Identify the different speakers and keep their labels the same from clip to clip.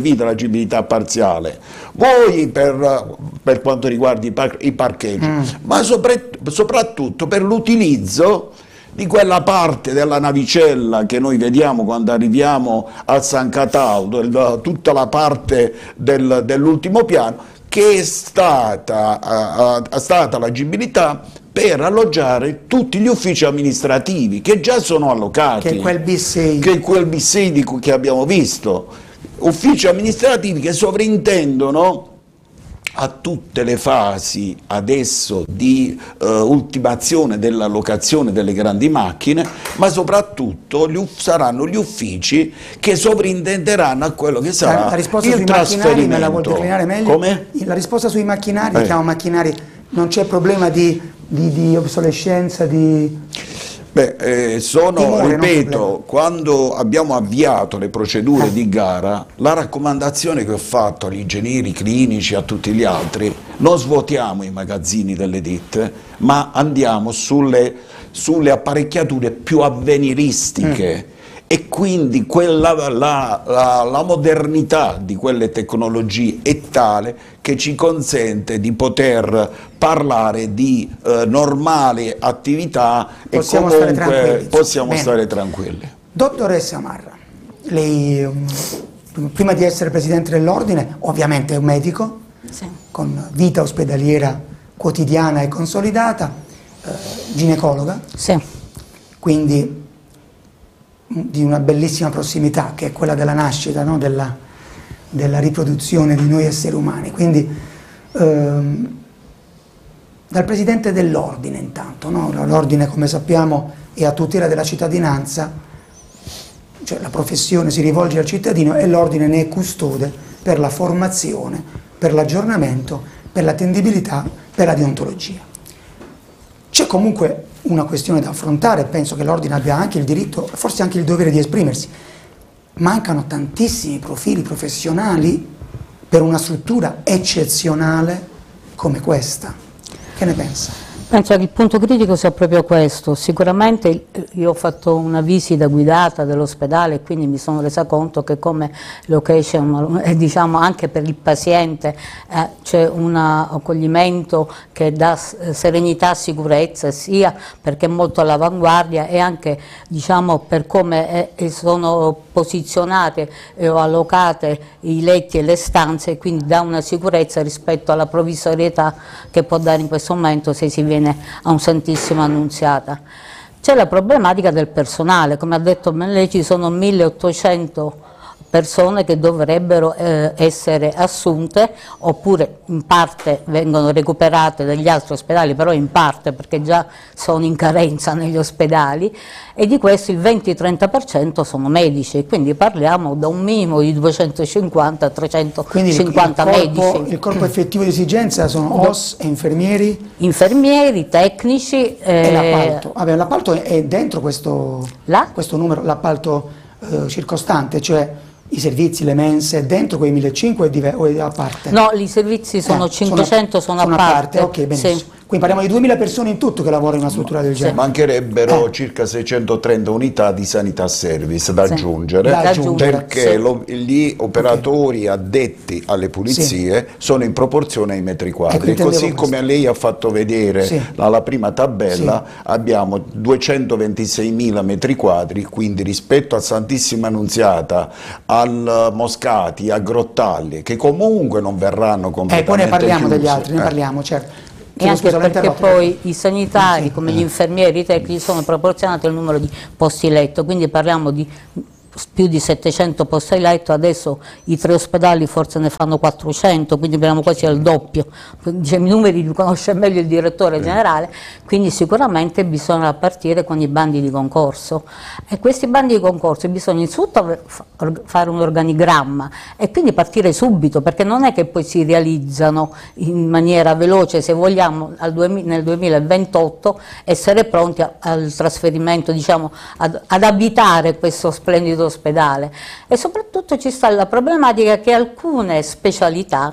Speaker 1: servita l'agibilità parziale, voi per quanto riguarda i parcheggi, ma soprattutto per l'utilizzo di quella parte della navicella che noi vediamo quando arriviamo al San Cataldo, tutta la parte dell'ultimo piano, che è stata l'agibilità per alloggiare tutti gli uffici amministrativi che già sono allocati,
Speaker 2: che è quel B6,
Speaker 1: che è quel B6 che abbiamo visto, uffici amministrativi che sovrintendono a tutte le fasi adesso di ultimazione dell'allocazione delle grandi macchine, ma soprattutto saranno gli uffici che sovrintenderanno a quello che sarà
Speaker 2: la risposta
Speaker 1: il
Speaker 2: sui
Speaker 1: trasferimento.
Speaker 2: macchinari me la vuol declinare meglio?
Speaker 1: Come?
Speaker 2: La risposta sui macchinari, diciamo macchinari, non c'è problema di obsolescenza,
Speaker 1: ripeto, quando abbiamo avviato le procedure di gara, la raccomandazione che ho fatto agli ingegneri clinici, a tutti gli altri, non svuotiamo i magazzini delle ditte, ma andiamo sulle apparecchiature più avveniristiche. E quindi la modernità di quelle tecnologie è tale che ci consente di poter parlare di normale attività e comunque possiamo stare tranquilli.
Speaker 2: Dottoressa Marra, lei prima di essere Presidente dell'Ordine ovviamente è un medico,
Speaker 3: sì,
Speaker 2: con vita ospedaliera quotidiana e consolidata, ginecologa,
Speaker 3: sì,
Speaker 2: quindi di una bellissima prossimità che è quella della nascita, no? della riproduzione di noi esseri umani. Quindi dal Presidente dell'Ordine intanto, no? L'Ordine, come sappiamo, è a tutela della cittadinanza, cioè la professione si rivolge al cittadino e l'Ordine ne è custode per la formazione, per l'aggiornamento, per l'attendibilità, per la deontologia. C'è comunque una questione da affrontare, penso che l'Ordine abbia anche il diritto, forse anche il dovere di esprimersi. Mancano tantissimi profili professionali per una struttura eccezionale come questa. Che ne pensa?
Speaker 3: Penso che il punto critico sia proprio questo. Sicuramente io ho fatto una visita guidata dell'ospedale e quindi mi sono resa conto che come location, diciamo anche per il paziente, c'è un accoglimento che dà serenità e sicurezza, sia perché è molto all'avanguardia e anche diciamo per come sono posizionate o allocate i letti e le stanze, quindi dà una sicurezza rispetto alla provvisorietà che può dare in questo momento se si viene a un Santissimo Annunziata. C'è la problematica del personale, come ha detto lei ci sono 1800 persone che dovrebbero essere assunte, oppure in parte vengono recuperate dagli altri ospedali, però in parte perché già sono in carenza negli ospedali, e di questo il 20-30% sono medici, quindi parliamo da un minimo di 250-350 medici.
Speaker 2: Il corpo effettivo di esigenza sono OS e infermieri?
Speaker 3: Infermieri, tecnici.
Speaker 2: E l'appalto? Vabbè, l'appalto è dentro questo numero, l'appalto circostante, cioè i servizi, le mense, dentro quei 1500 o è a parte?
Speaker 3: No, i servizi sono 500, sono a parte.
Speaker 2: Ok, benissimo. Sì. Quindi parliamo di 2000 persone in tutto che lavorano in una struttura del genere.
Speaker 1: Mancherebbero circa 630 unità di sanità service da aggiungere, perché gli operatori addetti alle pulizie sono in proporzione ai metri quadri. Così come lei ha fatto vedere dalla prima tabella, abbiamo 226.000 metri quadri, quindi rispetto a Santissima Annunziata, al Moscati, a Grottalli, che comunque non verranno completamente
Speaker 2: poi ne parliamo
Speaker 1: chiusi.
Speaker 2: degli altri, ne parliamo, certo.
Speaker 3: E anche perché poi i sanitari, come gli infermieri, i tecnici, sono proporzionati al numero di posti letto, quindi parliamo di più di 700 posti letto, adesso i 3 ospedali forse ne fanno 400, quindi abbiamo quasi al doppio, i numeri li conosce meglio il direttore generale, quindi sicuramente bisogna partire con i bandi di concorso, e questi bandi di concorso bisogna innanzitutto fare un organigramma e quindi partire subito, perché non è che poi si realizzano in maniera veloce, se vogliamo nel 2028 essere pronti al trasferimento, diciamo, ad abitare questo splendido ospedale. E soprattutto ci sta la problematica che alcune specialità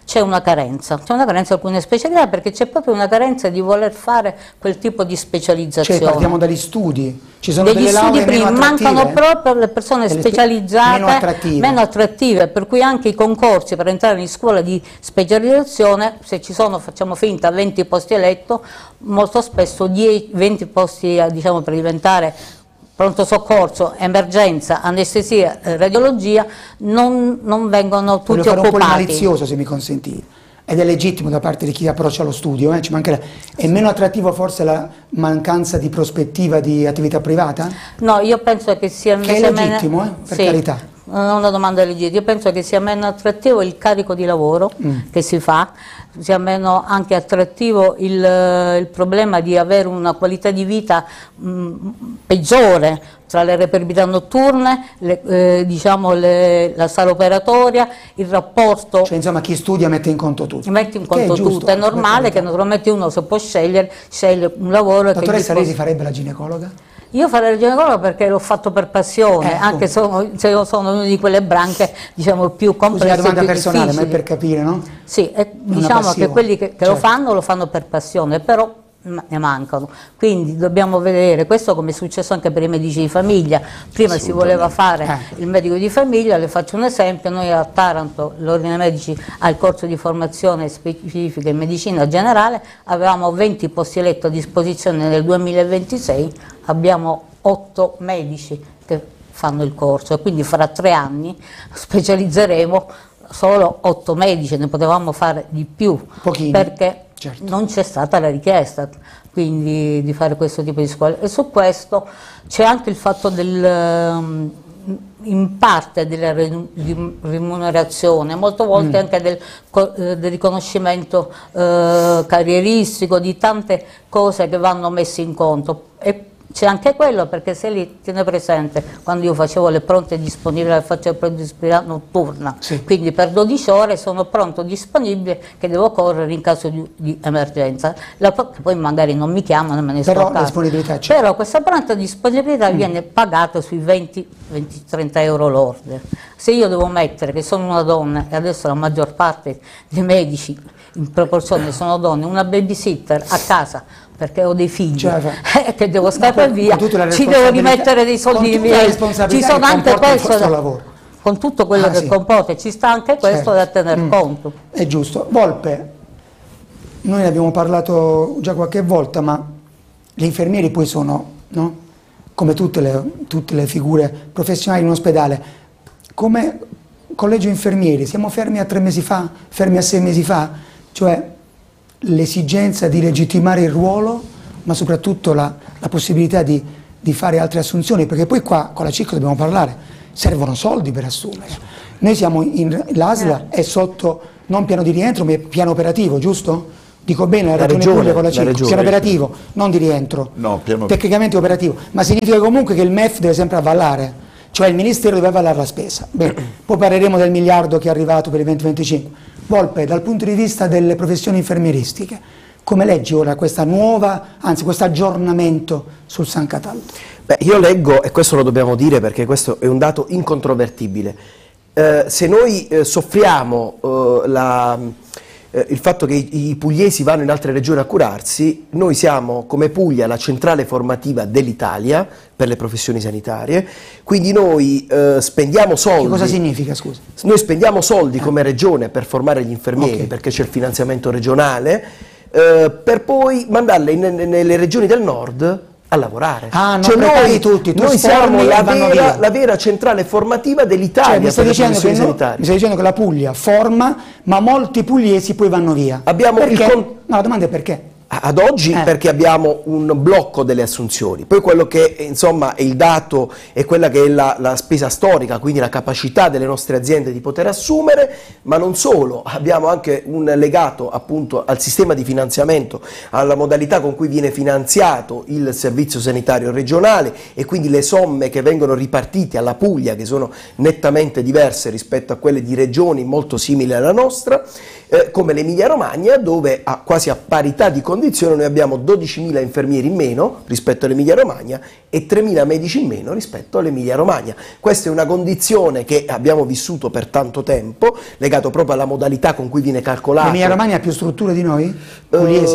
Speaker 3: c'è una carenza in alcune specialità, perché c'è proprio una carenza di voler fare quel tipo di specializzazione.
Speaker 2: Cioè partiamo dagli studi, ci sono
Speaker 3: degli
Speaker 2: delle
Speaker 3: studi
Speaker 2: lauree
Speaker 3: prima,
Speaker 2: meno attrattive,
Speaker 3: mancano proprio le persone specializzate, meno attrattive, per cui anche i concorsi per entrare in scuola di specializzazione, se ci sono, facciamo finta, 20 posti a letto, molto spesso 20 posti diciamo, per diventare pronto soccorso, emergenza, anestesia, radiologia, non vengono tutti
Speaker 2: occupati. Un po' il
Speaker 3: occupati.
Speaker 2: malizioso, se mi consenti, ed è legittimo da parte di chi approccia lo studio, ci manca è meno attrattivo forse la mancanza di prospettiva di attività privata?
Speaker 3: No, io penso che sia
Speaker 2: Che è legittimo, per carità.
Speaker 3: Non è una domanda legittima, io penso che sia meno attrattivo il carico di lavoro che si fa, sia meno anche attrattivo il problema di avere una qualità di vita peggiore tra le reperibilità notturne, la sala operatoria, il rapporto.
Speaker 2: Cioè insomma chi studia mette in conto tutto.
Speaker 3: Mette in conto tutto, è normale che naturalmente uno se può sceglie un lavoro.
Speaker 2: Dottoressa, lei si farebbe la ginecologa?
Speaker 3: Io farei il ginecologo perché l'ho fatto per passione, anche se io sono una di quelle branche diciamo più complesse.
Speaker 2: Scusi, una domanda
Speaker 3: più
Speaker 2: personale,
Speaker 3: difficili.
Speaker 2: ma è per capire, no?
Speaker 3: Sì, diciamo che quelli che lo fanno per passione, però ne mancano, quindi dobbiamo vedere questo, come è successo anche per i medici di famiglia. Prima si voleva fare il medico di famiglia, le faccio un esempio: noi a Taranto l'Ordine Medici ha il corso di formazione specifica in medicina generale, avevamo 20 posti letto a disposizione nel 2026, abbiamo 8 medici che fanno il corso, e quindi fra 3 anni specializzeremo solo 8 medici, ne potevamo fare di più. Pochini. Perché non c'è stata la richiesta quindi di fare questo tipo di scuole, e su questo c'è anche il fatto in parte della remunerazione, molte volte anche del riconoscimento carrieristico, di tante cose che vanno messe in conto. E c'è anche quello, perché se lì tiene presente, quando io facevo le pronte disponibili, facevo pronte disponibili notturna, quindi per 12 ore sono pronto disponibile che devo correre in caso di emergenza, poi magari non mi chiamano e me ne sto a casa. Però questa pronta disponibilità viene pagata sui 20-30 euro lorde. Se io devo mettere che sono una donna, e adesso la maggior parte dei medici in proporzione sono donne, una babysitter a casa perché ho dei figli che devo scappare via, ci devo rimettere dei soldi miei, ci sono anche questo con tutto quello che comporta, ci sta anche questo da tener conto.
Speaker 2: È giusto. Volpe, noi ne abbiamo parlato già qualche volta, ma gli infermieri poi sono, no? Come tutte le figure professionali in un ospedale. Come collegio infermieri siamo fermi a 3 mesi fa, fermi a 6 mesi fa, cioè l'esigenza di legittimare il ruolo, ma soprattutto la possibilità di fare altre assunzioni, perché poi qua con la CIC dobbiamo parlare, servono soldi per assumere. Noi siamo l'ASLA è sotto non piano di rientro ma piano operativo, giusto? Dico bene, la Regione Puglia con la CIC, piano operativo, non di rientro, tecnicamente operativo, ma significa comunque che il MEF deve sempre avvallare, cioè il Ministero deve avvallare la spesa. Bene, poi parleremo del miliardo che è arrivato per il 2025. Volpe, dal punto di vista delle professioni infermieristiche, come leggi ora questa nuova, anzi questo aggiornamento sul San Cataldo?
Speaker 4: Beh, io leggo, e questo lo dobbiamo dire perché questo è un dato incontrovertibile, se noi soffriamo il fatto che i pugliesi vanno in altre regioni a curarsi, noi siamo come Puglia la centrale formativa dell'Italia per le professioni sanitarie, quindi noi spendiamo soldi.
Speaker 2: Che cosa significa, scusa?
Speaker 4: Noi spendiamo soldi come regione per formare gli infermieri, perché c'è il finanziamento regionale, per poi mandarli nelle regioni del nord a lavorare.
Speaker 2: Cioè
Speaker 4: noi siamo la vera centrale formativa dell'Italia,
Speaker 2: cioè,
Speaker 4: per le professioni sanitarie.
Speaker 2: Mi stai dicendo che la Puglia forma, ma molti pugliesi poi vanno via.
Speaker 4: Abbiamo
Speaker 2: no, la domanda è perché?
Speaker 4: Ad oggi perché abbiamo un blocco delle assunzioni, poi quello che insomma è il dato è quella che è la spesa storica, quindi la capacità delle nostre aziende di poter assumere, ma non solo, abbiamo anche un legato appunto al sistema di finanziamento, alla modalità con cui viene finanziato il servizio sanitario regionale e quindi le somme che vengono ripartite alla Puglia, che sono nettamente diverse rispetto a quelle di regioni molto simili alla nostra, come l'Emilia Romagna, dove quasi a parità di condizioni condizione noi abbiamo 12.000 infermieri in meno rispetto all'Emilia Romagna e 3.000 medici in meno rispetto all'Emilia Romagna. Questa è una condizione che abbiamo vissuto per tanto tempo, legato proprio alla modalità con cui viene calcolato.
Speaker 2: L'Emilia Romagna ha più strutture di noi? Pugliesi?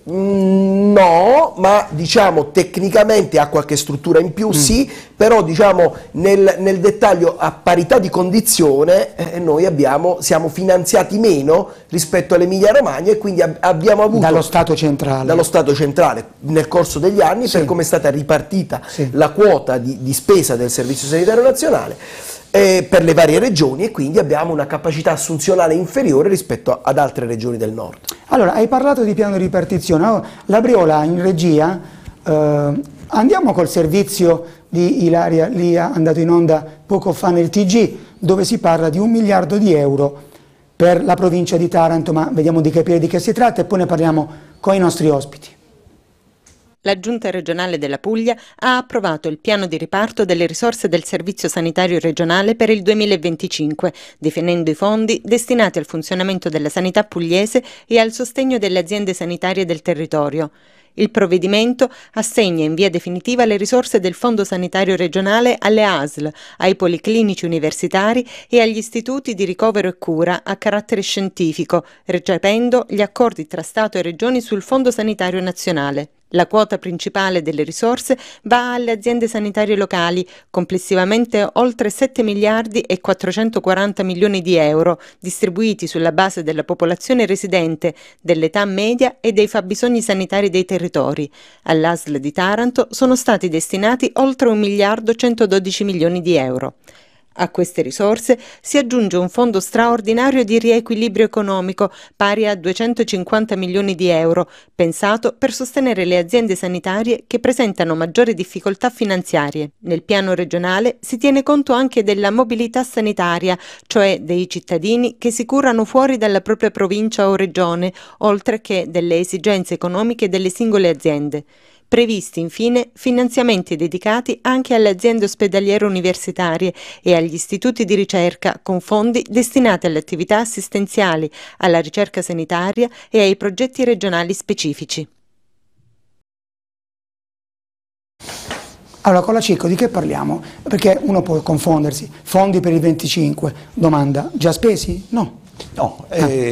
Speaker 4: No, ma diciamo tecnicamente ha qualche struttura in più, sì, però diciamo nel dettaglio a parità di condizione noi siamo finanziati meno rispetto all'Emilia Romagna e quindi abbiamo avuto
Speaker 2: dallo Stato centrale
Speaker 4: nel corso degli anni,
Speaker 2: sì,
Speaker 4: per come è stata ripartita
Speaker 2: sì,
Speaker 4: la quota di spesa del Servizio Sanitario Nazionale per le varie regioni, e quindi abbiamo una capacità assunzionale inferiore rispetto ad altre regioni del nord.
Speaker 2: Allora, hai parlato di piano di ripartizione. Oh, la Briola in regia, andiamo col servizio di Ilaria, lì è andato in onda poco fa nel TG, dove si parla di 1 miliardo di euro per la provincia di Taranto, ma vediamo di capire di che si tratta e poi ne parliamo con i nostri ospiti.
Speaker 5: La Giunta regionale della Puglia ha approvato il piano di riparto delle risorse del Servizio Sanitario Regionale per il 2025, definendo i fondi destinati al funzionamento della sanità pugliese e al sostegno delle aziende sanitarie del territorio. Il provvedimento assegna in via definitiva le risorse del Fondo Sanitario Regionale alle ASL, ai policlinici universitari e agli istituti di ricovero e cura a carattere scientifico, recependo gli accordi tra Stato e Regioni sul Fondo Sanitario Nazionale. La quota principale delle risorse va alle aziende sanitarie locali, complessivamente oltre 7 miliardi e 440 milioni di euro, distribuiti sulla base della popolazione residente, dell'età media e dei fabbisogni sanitari dei territori. All'ASL di Taranto sono stati destinati oltre 1 miliardo 112 milioni di euro. A queste risorse si aggiunge un fondo straordinario di riequilibrio economico pari a 250 milioni di euro, pensato per sostenere le aziende sanitarie che presentano maggiori difficoltà finanziarie. Nel piano regionale si tiene conto anche della mobilità sanitaria, cioè dei cittadini che si curano fuori dalla propria provincia o regione, oltre che delle esigenze economiche delle singole aziende. Previsti infine finanziamenti dedicati anche alle aziende ospedaliere universitarie e agli istituti di ricerca con fondi destinati alle attività assistenziali, alla ricerca sanitaria e ai progetti regionali specifici.
Speaker 2: Allora, con la Cicco di che parliamo? Perché uno può confondersi. Fondi per il 25, domanda, già spesi? No.
Speaker 1: No,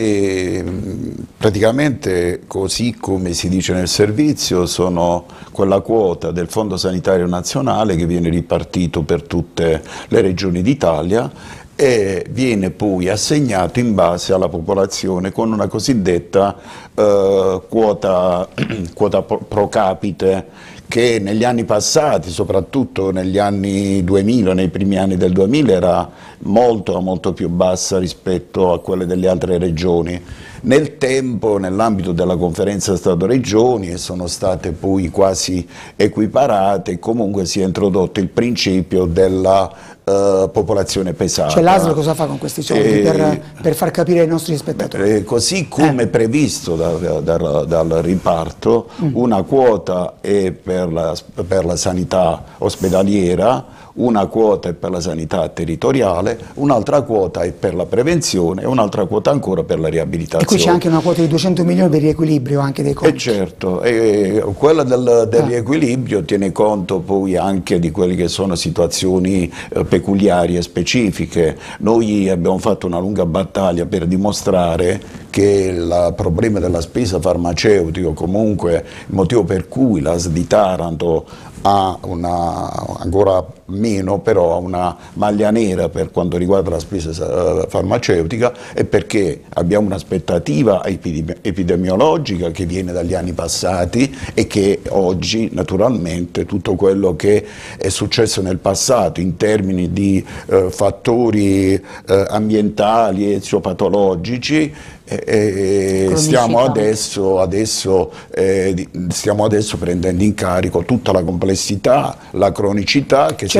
Speaker 1: praticamente così come si dice nel servizio sono quella quota del Fondo Sanitario Nazionale che viene ripartito per tutte le regioni d'Italia e viene poi assegnato in base alla popolazione con una cosiddetta quota pro capite, che negli anni passati, soprattutto negli anni 2000, nei primi anni del 2000, era molto più bassa rispetto a quelle delle altre regioni. Nel tempo, nell'ambito della conferenza Stato-Regioni, sono state poi quasi equiparate e comunque si è introdotto il principio della popolazione pesata.
Speaker 2: Cioè l'ASL cosa fa con questi soldi per far capire ai nostri spettatori?
Speaker 1: Così come previsto dal riparto, una quota è per la sanità ospedaliera, una quota è per la sanità territoriale, un'altra quota è per la prevenzione e un'altra quota ancora per la riabilitazione.
Speaker 2: E qui c'è anche una quota di 200 milioni per riequilibrio anche dei conti.
Speaker 1: Certo, quella del riequilibrio tiene conto poi anche di quelle che sono situazioni peculiari e specifiche. Noi abbiamo fatto una lunga battaglia per dimostrare che il problema della spesa farmaceutica, comunque il motivo per cui l'ASL di Taranto ha ancora meno, però una maglia nera per quanto riguarda la spesa farmaceutica, è perché abbiamo un'aspettativa epidemiologica che viene dagli anni passati e che oggi naturalmente tutto quello che è successo nel passato in termini di fattori ambientali e eziopatologici stiamo adesso prendendo in carico tutta la complessità, la cronicità che
Speaker 2: c'è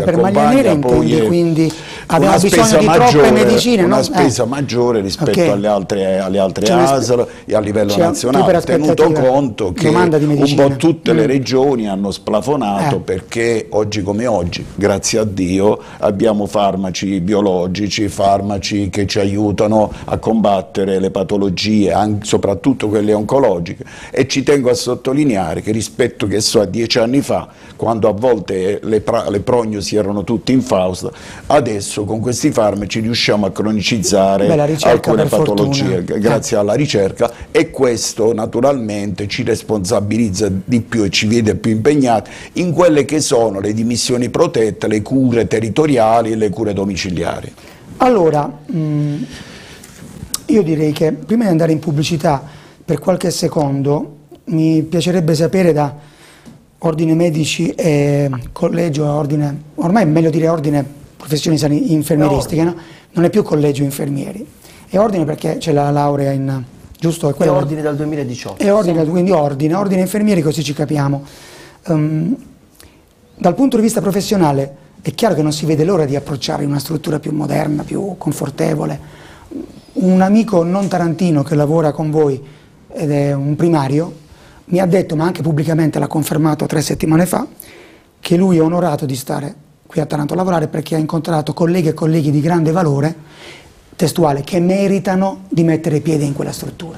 Speaker 2: per maglia nera intendi quindi aveva
Speaker 1: una
Speaker 2: bisogno
Speaker 1: spesa
Speaker 2: di
Speaker 1: maggiore,
Speaker 2: troppe medicine,
Speaker 1: una
Speaker 2: no?
Speaker 1: spesa maggiore rispetto
Speaker 2: Ok.
Speaker 1: alle altre
Speaker 2: C'è una
Speaker 1: ASL e a livello
Speaker 2: c'è- tu
Speaker 1: nazionale,
Speaker 2: per
Speaker 1: tenuto
Speaker 2: aspettativa,
Speaker 1: conto che
Speaker 2: domanda di
Speaker 1: un
Speaker 2: medicine.
Speaker 1: po' tutte le regioni hanno splafonato perché oggi come oggi, grazie a Dio, abbiamo farmaci biologici, farmaci che ci aiutano a combattere le patologie, soprattutto quelle oncologiche, e ci tengo a sottolineare che rispetto a 10 anni fa, quando a volte le prognosi erano tutte infauste, adesso con questi farmaci riusciamo a cronicizzare
Speaker 2: Beh, la ricerca,
Speaker 1: alcune
Speaker 2: per
Speaker 1: patologie
Speaker 2: fortuna.
Speaker 1: grazie alla ricerca, e questo naturalmente ci responsabilizza di più e ci vede più impegnati in quelle che sono le dimissioni protette, le cure territoriali e le cure domiciliari.
Speaker 2: Allora, io direi che prima di andare in pubblicità per qualche secondo mi piacerebbe sapere da ordine medici e collegio, ordine, ormai è meglio dire ordine professioni infermieristiche, no? Non è più collegio infermieri, è ordine perché c'è la laurea in, giusto? È
Speaker 4: È ordine dal 2018.
Speaker 2: È ordine, quindi ordine infermieri, così ci capiamo. Dal punto di vista professionale è chiaro che non si vede l'ora di approcciare una struttura più moderna, più confortevole. Un amico non tarantino che lavora con voi ed è un primario mi ha detto, ma anche pubblicamente l'ha confermato 3 settimane fa, che lui è onorato di stare qui a Taranto a lavorare perché ha incontrato colleghe e colleghi di grande valore, testuale, che meritano di mettere piede in quella struttura.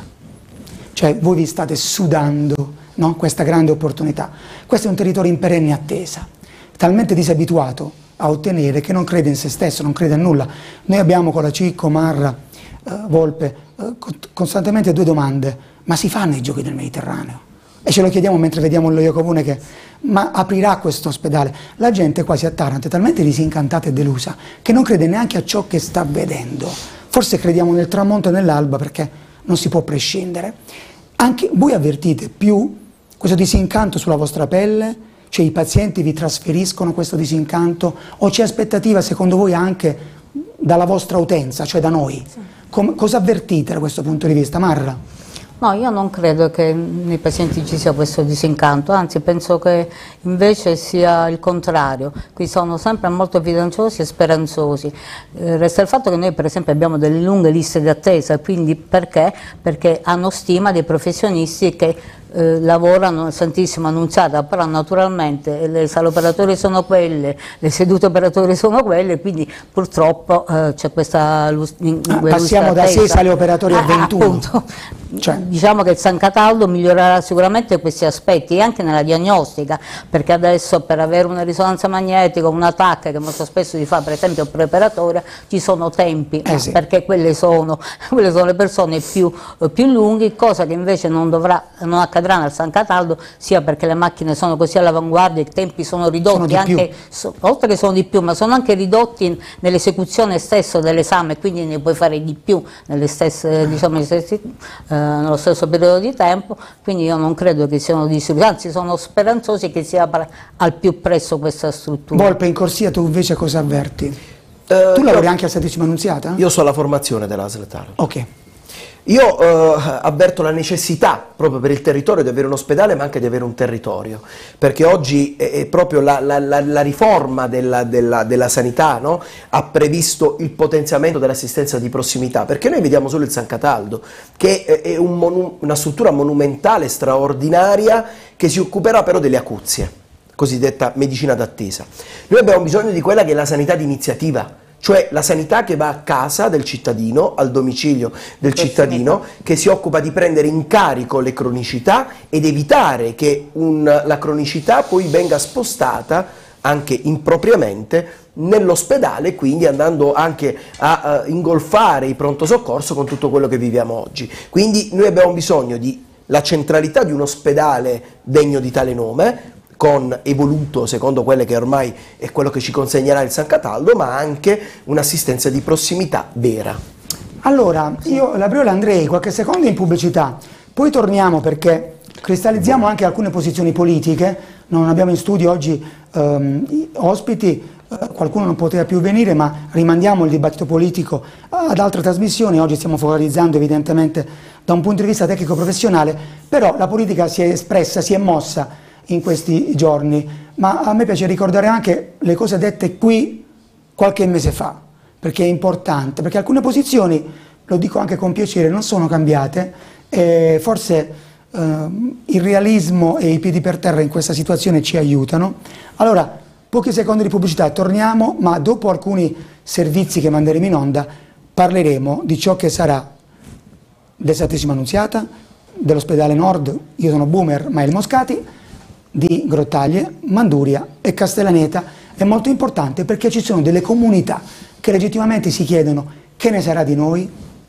Speaker 2: Cioè voi vi state sudando, no? Questa grande opportunità. Questo è un territorio in perenne attesa, talmente disabituato a ottenere che non crede in se stesso, non crede a nulla. Noi abbiamo con la Cicco, Marra, Volpe, costantemente 2 domande: ma si fanno i giochi del Mediterraneo? E ce lo chiediamo mentre vediamo lo Iacovone che ma aprirà questo ospedale. La gente quasi a Taranto è talmente disincantata e delusa che non crede neanche a ciò che sta vedendo. Forse crediamo nel tramonto e nell'alba perché non si può prescindere. Anche voi avvertite più questo disincanto sulla vostra pelle? Cioè i pazienti vi trasferiscono questo disincanto? O c'è aspettativa secondo voi anche dalla vostra utenza, cioè da noi? Cosa avvertite da questo punto di vista? Marra?
Speaker 3: No, io non credo che nei pazienti ci sia questo disincanto, anzi penso che invece sia il contrario, qui sono sempre molto fiduciosi e speranzosi. Resta il fatto che noi per esempio abbiamo delle lunghe liste di attesa, quindi perché? Perché hanno stima dei professionisti che lavorano al Santissimo Annunziata, però naturalmente le sale operatorie sono quelle, le sedute operatorie sono quelle, quindi purtroppo c'è questa
Speaker 2: passiamo da 6 sale operatorie a 21.
Speaker 3: Appunto.
Speaker 2: Cioè.
Speaker 3: Diciamo che il San Cataldo migliorerà sicuramente questi aspetti, anche nella diagnostica, perché adesso per avere una risonanza magnetica, una TAC che molto spesso si fa per esempio preoperatoria, ci sono tempi,
Speaker 2: sì.
Speaker 3: perché quelle sono le persone più lunghe, cosa che invece non accadrà nel San Cataldo, sia perché le macchine sono così all'avanguardia, i tempi sono ridotti, oltre che sono di più, ma sono anche ridotti nell'esecuzione stesso dell'esame, quindi ne puoi fare di più nello stesso periodo di tempo, quindi io non credo che siano disillusi, anzi sono speranzosi che si apra al più presto questa struttura.
Speaker 2: Volpe, in corsia tu invece cosa avverti? Tu lavori anche al Santissima Annunziata?
Speaker 4: Io so la formazione dell'ASL Taranto.
Speaker 2: Ok.
Speaker 4: Io avverto la necessità proprio per il territorio di avere un ospedale, ma anche di avere un territorio, perché oggi è proprio la riforma della sanità, no? Ha previsto il potenziamento dell'assistenza di prossimità, perché noi vediamo solo il San Cataldo, che è una struttura monumentale, straordinaria, che si occuperà però delle acuzie, cosiddetta medicina d'attesa. Noi abbiamo bisogno di quella che è la sanità di iniziativa, cioè la sanità che va a casa del cittadino, al domicilio del cittadino, che si occupa di prendere in carico le cronicità ed evitare che la cronicità poi venga spostata anche impropriamente nell'ospedale, quindi andando anche a ingolfare il pronto soccorso con tutto quello che viviamo oggi. Quindi noi abbiamo bisogno della centralità di un ospedale degno di tale nome, con evoluto secondo quelle che ormai è quello che ci consegnerà il San Cataldo, ma anche un'assistenza di prossimità vera.
Speaker 2: Allora, io la Briola andrei qualche secondo in pubblicità, poi torniamo perché cristallizziamo anche alcune posizioni politiche. Non abbiamo in studio oggi ospiti, qualcuno non poteva più venire, ma rimandiamo il dibattito politico ad altre trasmissioni. Oggi stiamo focalizzando evidentemente da un punto di vista tecnico-professionale, però la politica si è espressa, si è mossa in questi giorni, ma a me piace ricordare anche le cose dette qui qualche mese fa, perché è importante, perché alcune posizioni, lo dico anche con piacere, non sono cambiate e forse il realismo e i piedi per terra in questa situazione ci aiutano. Allora, pochi secondi di pubblicità, torniamo, ma dopo alcuni servizi che manderemo in onda parleremo di ciò che sarà del Santissima Annunziata, dell'ospedale Nord, io sono Boomer, Mael Moscati, di Grottaglie, Manduria e Castellaneta. È molto importante perché ci sono delle comunità che legittimamente si chiedono che ne sarà di noi,